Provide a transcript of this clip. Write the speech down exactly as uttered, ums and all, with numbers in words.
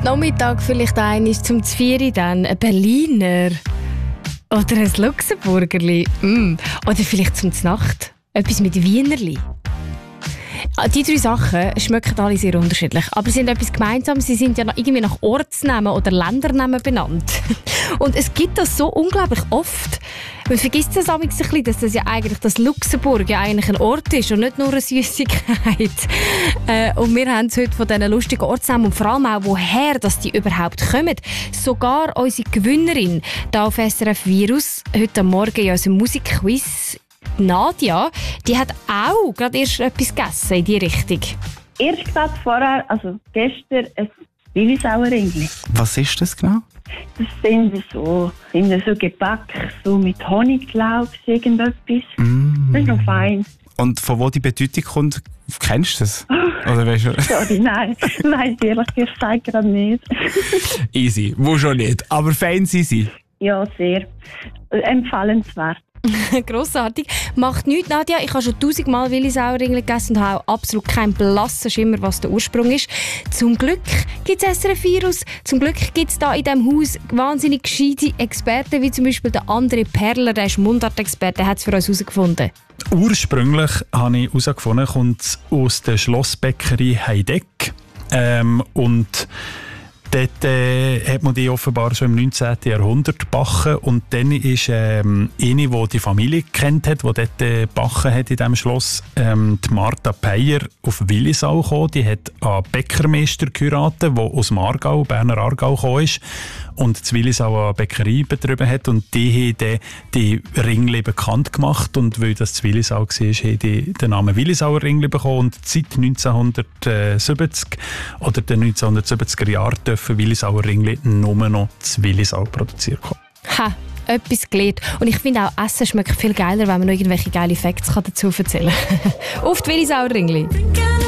Nachmittag vielleicht eines zum Zvieri, dann ein Berliner oder ein Luxemburgerli mm. oder vielleicht zum Znacht etwas mit Wienerli. Die drei Sachen schmecken alle sehr unterschiedlich, aber sie haben etwas gemeinsam. Sie sind ja irgendwie nach Ortsnamen oder Ländernamen benannt. Und es gibt das so unglaublich oft. Man vergisst das ein bisschen, dass das ja eigentlich das Luxemburg ja eigentlich ein Ort ist und nicht nur eine Süssigkeit. Äh, und wir haben es heute von diesen lustigen Ortsnamen und vor allem auch, woher dass die überhaupt kommen. Sogar unsere Gewinnerin da auf S R F Virus, heute Morgen in unserem Musikquiz, Nadia, die hat auch gerade erst etwas gegessen in die Richtung. Erst gerade vorher, also gestern, ein Willisauer-Ringli. Was ist das genau? Das sind so, sind so Gebäck, so mit Honiglaub, irgendetwas. Mm. Das ist noch fein. Und von wo die Bedeutung kommt, kennst du das? Oder weißt du? Sorry, nein, weiss ehrlich gesagt gerade nicht. Easy, wo schon nicht. Aber fein sind sie. Ja, sehr. Empfehlenswert. Grossartig. Macht nichts, Nadia. Ich habe schon tausendmal Willisauer-Ringli gegessen und habe auch absolut keinen blassen Schimmer, was der Ursprung ist. Zum Glück gibt es S R F Virus. Zum Glück gibt es da in diesem Haus wahnsinnig gescheite Experten, wie zum Beispiel der André Perler, der ist Mundartexperte, der hat es für uns herausgefunden. Ursprünglich habe ich herausgefunden, kommt es aus der Schlossbäckerei Heideck. Ähm, und Dort äh, hat man die offenbar schon im neunzehnten Jahrhundert gebacken und dann ist ähm, eine, die die Familie kennt hat, die dort äh, gebacken hat in diesem Schloss, ähm, die Martha Peyer auf Willisau gekommen. Die hat einen Bäckermeister geheiratet, der aus dem Aargau, Berner Aargau gekommen ist und in Willisau eine Bäckerei betrieben hat und die haben dann die Ringli bekannt gemacht und weil das in Willisau war, haben die den Namen Willisauer Ringli bekommen und seit neunzehnhundertsiebzig oder den neunzehnhundertsiebziger Jahren dürfen Willisauer Ringli nur noch zu Willisau produziert werden. Ha, etwas gelernt. Und ich finde auch, Essen schmeckt viel geiler, wenn man noch irgendwelche geile Facts dazu erzählen kann. Auf die Willisauer Ringli.